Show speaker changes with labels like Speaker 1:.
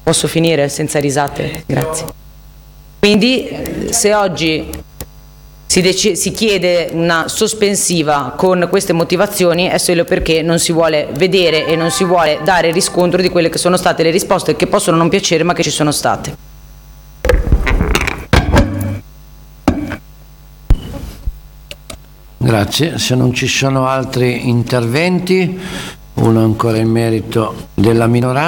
Speaker 1: Posso finire senza risate? Grazie. Quindi se oggi si chiede una sospensiva con queste motivazioni è solo perché non si vuole vedere e non si vuole dare riscontro di quelle che sono state le risposte, che possono non piacere ma che ci sono state.
Speaker 2: Grazie. Se non ci sono altri interventi, uno ancora in merito della minoranza.